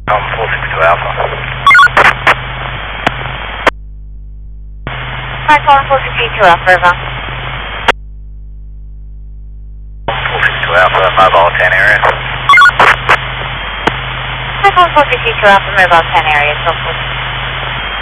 462 Alpha. Hi, calling 462 Alpha, River. 462 Alpha, mobile 10 area. Hi, calling 462 Alpha, mobile 10 area, Southwest.